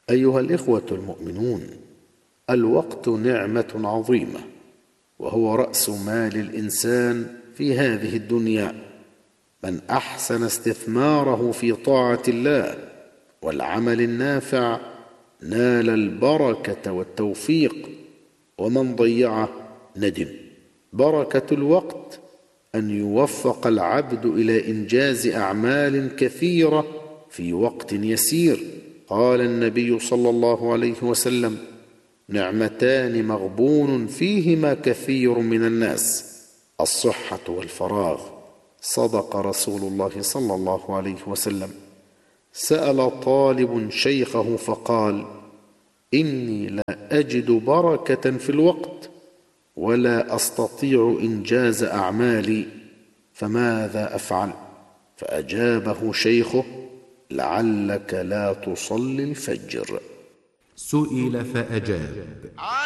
أيها الإخوة المؤمنون، الوقت نعمة عظيمة، وهو رأس مال الإنسان في هذه الدنيا. من أحسن استثماره في طاعة الله والعمل النافع نال البركة والتوفيق، ومن ضيعه ندم. بركة الوقت أن يوفق العبد إلى إنجاز أعمال كثيرة في وقت يسير. قال النبي صلى الله عليه وسلم: نعمتان مغبون فيهما كثير من الناس، الصحة والفراغ. صدق رسول الله صلى الله عليه وسلم. سأل طالب شيخه فقال: إني لا أجد بركة في الوقت ولا أستطيع إنجاز أعمالي، فماذا أفعل؟ فأجابه شيخه: لعلك لا تصلي الفجر. سئل فأجاب: